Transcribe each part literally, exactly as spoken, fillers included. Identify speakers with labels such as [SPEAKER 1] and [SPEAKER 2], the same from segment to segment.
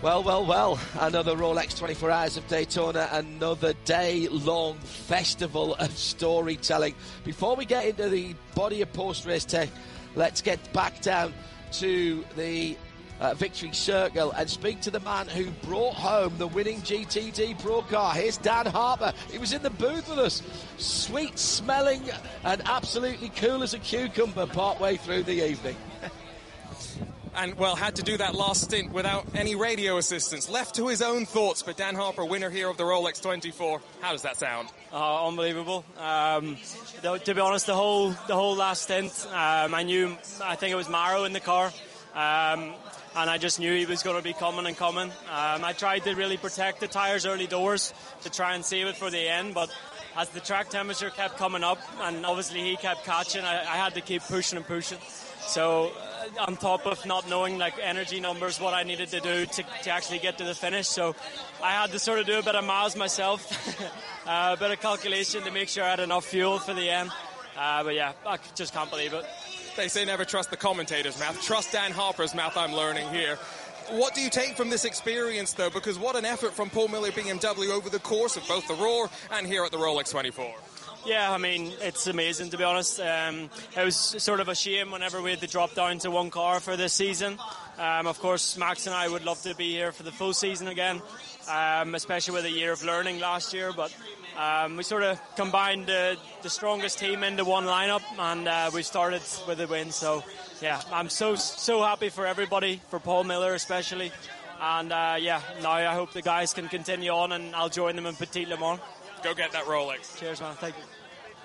[SPEAKER 1] Well, well, well, another Rolex twenty-four Hours of Daytona, another day-long festival of storytelling. Before we get into the body of post-race tech, let's get back down to the uh, victory circle and speak to the man who brought home the winning G T D Pro car. Here's Dan Harper. He was in the booth with us, sweet-smelling and absolutely cool as a cucumber partway through the evening.
[SPEAKER 2] And, well, had to do that last stint without any radio assistance. Left to his own thoughts, but Dan Harper, winner here of the Rolex twenty-four. How does that sound?
[SPEAKER 3] Uh, unbelievable. Um, to be honest, the whole the whole last stint, um, I knew, I think it was Maro in the car, um, and I just knew he was going to be coming and coming. Um, I tried to really protect the tyres early doors to try and save it for the end, but as the track temperature kept coming up, and obviously he kept catching, I, I had to keep pushing and pushing. So uh, on top of not knowing like energy numbers, what I needed to do to, to actually get to the finish, so I had to sort of do a bit of miles myself, uh, a bit of calculation to make sure I had enough fuel for the end. Uh, but yeah, I just can't believe it.
[SPEAKER 2] They say never trust the commentator's mouth. Trust Dan Harper's mouth, I'm learning here. What do you take from this experience, though? Because what an effort from Paul Miller B M W over the course of both the Roar and here at the Rolex twenty-four.
[SPEAKER 3] Yeah, I mean, it's amazing, to be honest. Um, it was sort of a shame whenever we had to drop down to one car for this season. Um, of course, Max and I would love to be here for the full season again, um, especially with a year of learning last year. But um, we sort of combined uh, the strongest team into one lineup, and uh, we started with a win. So, yeah, I'm so, so happy for everybody, for Paul Miller especially. And, uh, yeah, now I hope the guys can continue on, and I'll join them in Petit Le Mans.
[SPEAKER 2] Go get that Rolex.
[SPEAKER 3] Cheers, man. Thank you.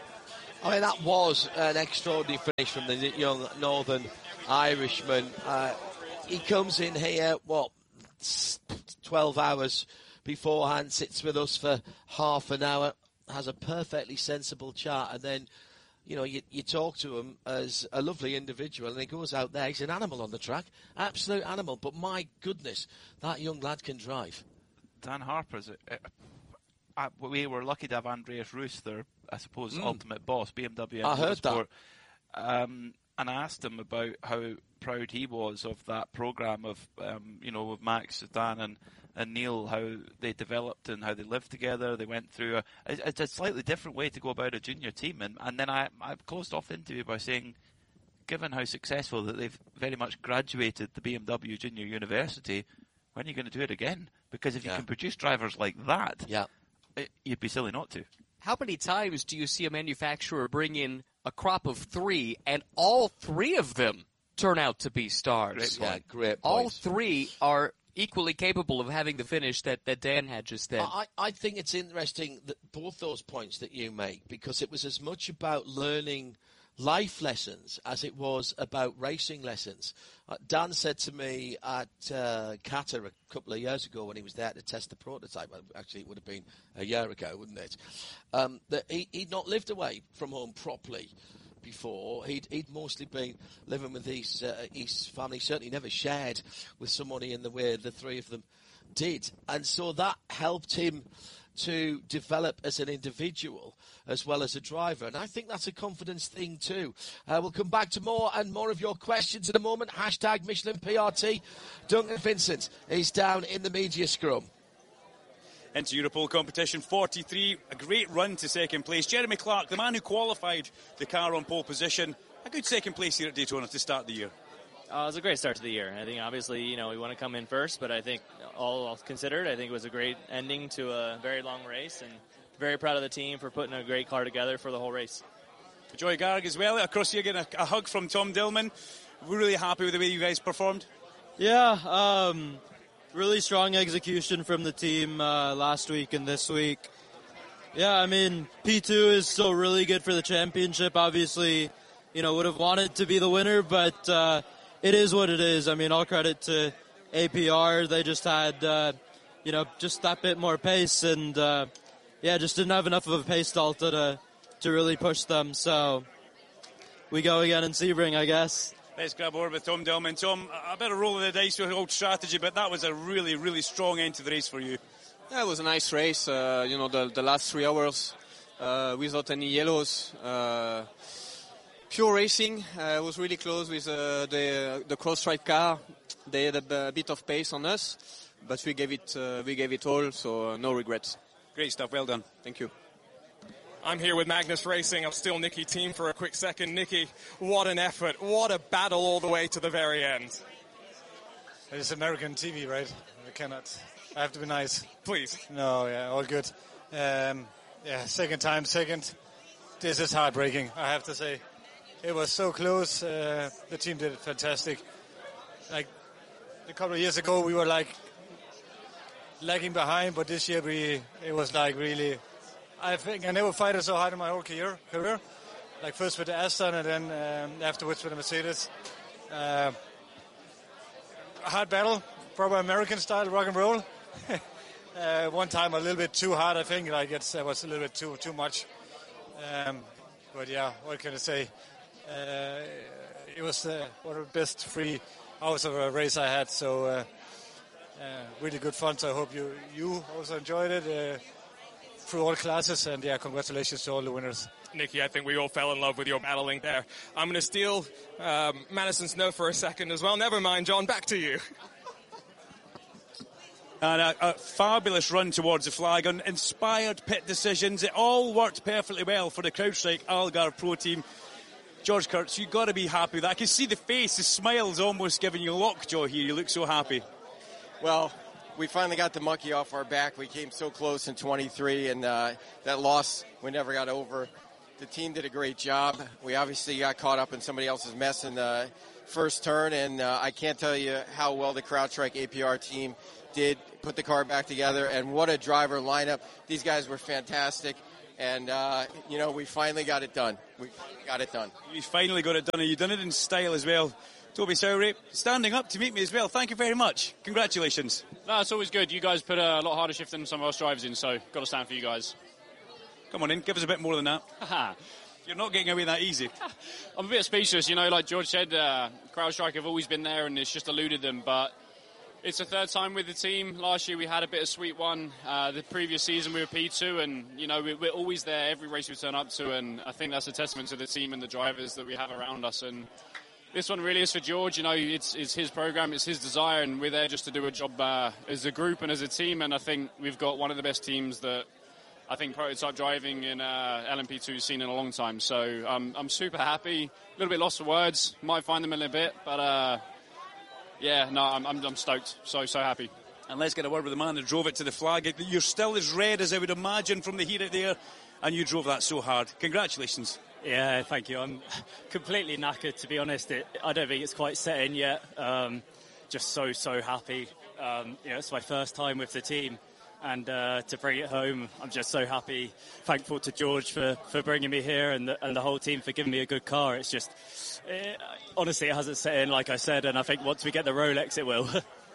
[SPEAKER 1] I mean, that was an extraordinary finish from the young Northern Irishman. Uh, he comes in here, what, twelve hours beforehand, sits with us for half an hour, has a perfectly sensible chat, and then, you know, you, you talk to him as a lovely individual, and he goes out there. He's an animal on the track, absolute animal. But my goodness, that young lad can drive.
[SPEAKER 4] Dan Harper's a, a Uh, we were lucky to have Andreas Roos, their, I suppose, mm. ultimate boss, B M W.
[SPEAKER 1] I heard that.
[SPEAKER 4] Um, and I asked him about how proud he was of that programme of, um, you know, with Max, Dan and, and Neil, how they developed and how they lived together. They went through a, it's a slightly different way to go about a junior team. And, and then I, I closed off the interview by saying, given how successful that they've very much graduated the B M W Junior University, when are you going to do it again? Because if you
[SPEAKER 1] yeah.
[SPEAKER 4] can produce drivers like that,
[SPEAKER 1] yeah.
[SPEAKER 4] you'd be silly not to.
[SPEAKER 5] How many times do you see a manufacturer bring in a crop of three, and all three of them turn out to be stars?
[SPEAKER 1] Great, yeah, great
[SPEAKER 5] all
[SPEAKER 1] point.
[SPEAKER 5] three are equally capable of having the finish that, that Dan had just then.
[SPEAKER 1] I, I think it's interesting that both those points that you make, because it was as much about learning life lessons as it was about racing lessons. Uh, Dan said to me at uh, Qatar a couple of years ago when he was there to test the prototype, actually it would have been a year ago, wouldn't it, um, that he, he'd not lived away from home properly before. He'd, he'd mostly been living with his, uh, his family, certainly never shared with somebody in the way the three of them did. And so that helped him to develop as an individual as well as a driver. And I think that's a confidence thing too. Uh, we'll come back to more and more of your questions in a moment. Hashtag Michelin P R T. Duncan Vincent is down in the media scrum.
[SPEAKER 6] Into Europol competition forty-three, a great run to second place. Jeremy Clark, the man who qualified the car on pole position, a good second place here at Daytona to start the year.
[SPEAKER 7] Uh, it was a great start to the year. I think obviously, you know, we want to come in first, but I think all considered, I think it was a great ending to a very long race, and very proud of the team for putting a great car together for the whole race.
[SPEAKER 6] Joey Garg as well, across here getting a, a hug from Tom Dillman. We're really happy with the way you guys performed.
[SPEAKER 8] Yeah, um, really strong execution from the team uh, last week and this week. Yeah, I mean, P two is still really good for the championship. Obviously, you know, would have wanted to be the winner, but uh, it is what it is. I mean, all credit to A P R. They just had, uh, you know, just that bit more pace, and uh, yeah, just didn't have enough of a pace delta to to really push them. So we go again in Sebring, I guess.
[SPEAKER 6] Let's grab over with Tom Dillman. Tom, a bit of roll of the dice with old strategy, but that was a really, really strong end to the race for you.
[SPEAKER 9] Yeah, it was a nice race. Uh, you know, the the last three hours uh, without any yellows. Uh, pure racing. Uh, was really close with uh, the the Crowdstrike car. They had a, a bit of pace on us, but we gave it uh, we gave it all, so uh, no regrets.
[SPEAKER 6] Great stuff. Well done.
[SPEAKER 9] Thank you.
[SPEAKER 2] I'm here with Magnus Racing. I'm still Nicky team for a quick second. Nicky, what an effort. What a battle all the way to the very end.
[SPEAKER 10] It's American T V, right? I cannot. I have to be nice.
[SPEAKER 2] Please.
[SPEAKER 10] No, yeah, all good. Um, yeah, second time, second. This is heartbreaking, I have to say. It was so close. Uh, the team did fantastic. Like a couple of years ago, we were like lagging behind, but this year we it was like really. I think I never fighted so hard in my whole career. Career, like first with the Aston and then um, afterwards with the Mercedes. Uh, a hard battle, proper American style rock and roll. uh, one time a little bit too hard, I think. Like it's, it was a little bit too too much. Um, but yeah, what can I say? Uh, it was uh, one of the best three hours of a race I had. So uh, uh, really good fun. So I hope you you also enjoyed it. Uh, through all classes, and yeah, congratulations to all the winners.
[SPEAKER 2] Nicky, I think we all fell in love with your battling there. I'm going to steal um, Madison's note for a second as well. Never mind, John, back to you.
[SPEAKER 6] And a, a fabulous run towards the flag, and inspired pit decisions. It all worked perfectly well for the CrowdStrike Algarve Pro team. George Kurtz, you've got to be happy with that. I can see the face, the smile's almost giving you lockjaw here. You look so happy.
[SPEAKER 11] Well, we finally got the monkey off our back. We came so close in twenty-three, and uh, that loss we never got over. The team did a great job. We obviously got caught up in somebody else's mess in the first turn, and uh, I can't tell you how well the CrowdStrike A P R team did put the car back together, and what a driver lineup. These guys were fantastic, and, uh, you know, we finally got it done. We got it done.
[SPEAKER 6] You finally got it done, and you've done it in style as well. Toby Sowry, standing up to meet me as well. Thank you very much. Congratulations.
[SPEAKER 12] No, it's always good. You guys put a lot harder shift than some of us drivers in, so got to stand for you guys.
[SPEAKER 6] Come on in, give us a bit more than that. You're not getting away that easy.
[SPEAKER 12] I'm a bit speechless. You know, like George said, uh, CrowdStrike have always been there and it's just eluded them, but it's the third time with the team. Last year we had a bit of sweet one. Uh, the previous season we were P two, and, you know, we're always there every race we turn up to, and I think that's a testament to the team and the drivers that we have around us. And this one really is for George. You know, it's, it's his program, it's his desire, and we're there just to do a job uh, as a group and as a team. And I think we've got one of the best teams that I think prototype driving in uh, L M P two has seen in a long time. So um, I'm super happy. A little bit lost for words. Might find them in a bit, but uh, yeah, no, I'm, I'm, I'm stoked. So so happy.
[SPEAKER 6] And let's get a word with the man that drove it to the flag. You're still as red as I would imagine from the heat out there, and you drove that so hard. Congratulations.
[SPEAKER 13] Yeah, thank you. I'm completely knackered, to be honest. It, I don't think it's quite set in yet. Um, just so, so happy. Um, you know, it's my first time with the team, and uh, to bring it home, I'm just so happy. Thankful to George for, for bringing me here, and the, and the whole team for giving me a good car. It's just, it, honestly, it hasn't set in, like I said, and I think once we get the Rolex, it will.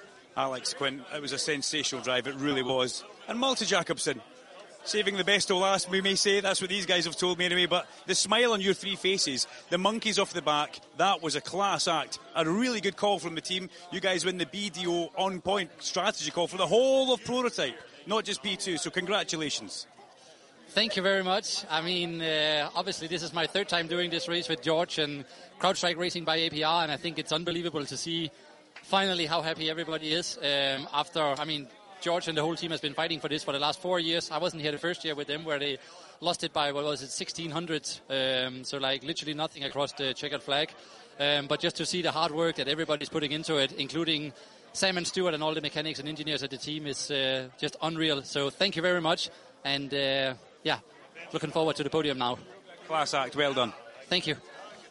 [SPEAKER 6] Alex Quinn, it was a sensational drive, it really was. And Malte Jakobsen, saving the best till last, we may say. That's what these guys have told me anyway. But the smile on your three faces, the monkeys off the back, that was a class act. A really good call from the team. You guys win the B D O on-point strategy call for the whole of Prototype, not just P two. So congratulations.
[SPEAKER 14] Thank you very much. I mean, uh, obviously this is my third time doing this race with George and CrowdStrike Racing by A P R, and I think it's unbelievable to see finally how happy everybody is um, after, I mean, George and the whole team has been fighting for this for the last four years. I wasn't here the first year with them where they lost it by, what was it, sixteen hundred. Um, so, like, literally nothing across the checkered flag. Um, but just to see the hard work that everybody's putting into it, including Sam and Stuart and all the mechanics and engineers at the team, is uh, just unreal. So thank you very much. And, uh, yeah, looking forward to the podium now.
[SPEAKER 6] Class act, well done.
[SPEAKER 14] Thank you.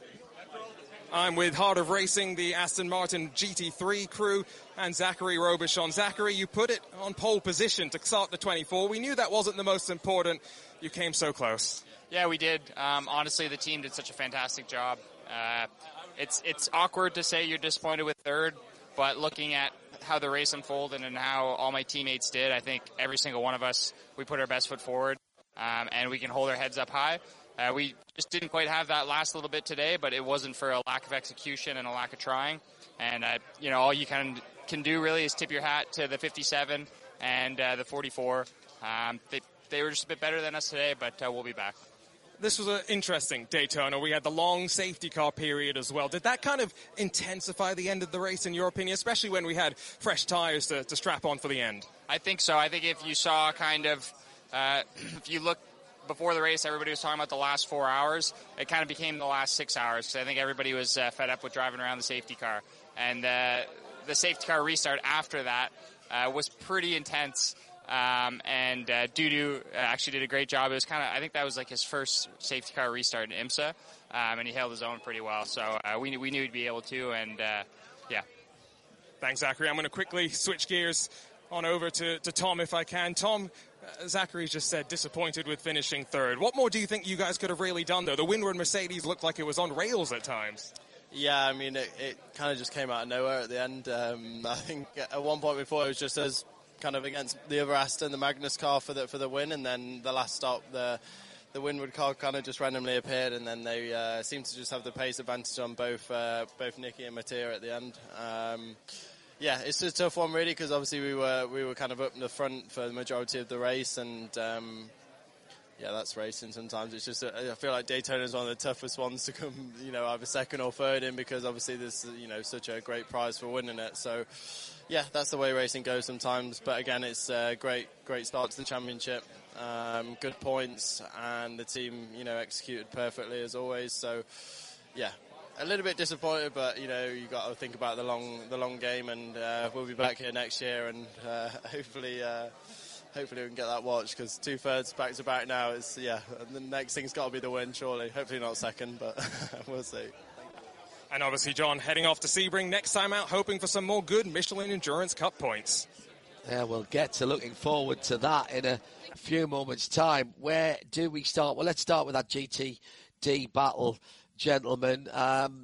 [SPEAKER 2] I'm with Heart of Racing, the Aston Martin G T three crew, and Zachary Robichon. Zachary, you put it on pole position to start the twenty-four. We knew that wasn't the most important. You came so close.
[SPEAKER 15] Yeah, we did. Um, honestly, the team did such a fantastic job. Uh, it's it's awkward to say you're disappointed with third, but looking at how the race unfolded and how all my teammates did, I think every single one of us, we put our best foot forward, um, and we can hold our heads up high. Uh, we just didn't quite have that last little bit today, but it wasn't for a lack of execution and a lack of trying. And, uh, you know, all you can, can do really is tip your hat to the fifty-seven and uh, the forty-four. Um, they, they were just a bit better than us today, but uh, we'll be back.
[SPEAKER 2] this was an interesting Daytona. We had the long safety car period as well. Did that kind of intensify the end of the race, in your opinion, especially when we had fresh tyres to, to strap on for the end?
[SPEAKER 15] I think so. I think if you saw kind of, uh, if you look before the race, everybody was talking about the last four hours. It kind of became the last six hours because I think everybody was uh, fed up with driving around the safety car. And uh, the safety car restart after that uh, was pretty intense. Um, and uh, Dudu uh, actually did a great job. It was kind of, I think that was like his first safety car restart in IMSA, um, and he held his own pretty well. So uh, we, we knew he'd be able to, and uh, yeah.
[SPEAKER 2] Thanks, Zachary. I'm going to quickly switch gears on over to, to Tom if I can. Tom, uh, Zachary just said disappointed with finishing third. What more do you think you guys could have really done, though? The Windward Mercedes looked like it was on rails at times.
[SPEAKER 16] Yeah, I mean, it, it kind of just came out of nowhere at the end. Um, I think at one point before it was just us kind of against the other Aston, the Magnus car for the for the win, and then the last stop, the the Windward car kind of just randomly appeared, and then they uh, seemed to just have the pace advantage on both uh, both Nicky and Mattia at the end. Um, yeah, it's just a tough one really, because obviously we were we were kind of up in the front for the majority of the race, and um, yeah, that's racing. Sometimes it's just a, I feel like Daytona is one of the toughest ones to come, you know, either second or third in, because obviously there's, you know, such a great prize for winning it. So yeah, that's the way racing goes sometimes. But again, it's a great, great start to the championship. Um, good points, and the team, you know, executed perfectly as always. So, yeah, a little bit disappointed, but you know, you got to think about the long, the long game, and uh, we'll be back here next year, and uh, hopefully, uh, hopefully we can get that watch, because two thirds back to back now is yeah. The next thing's got to be the win, surely. Hopefully not second, but we'll see.
[SPEAKER 2] And obviously, John, heading off to Sebring next time out, hoping for some more good Michelin Endurance Cup points.
[SPEAKER 1] Yeah, we'll get to looking forward to that in a few moments' time. Where do we start? Well, let's start with that G T D battle, gentlemen. Um,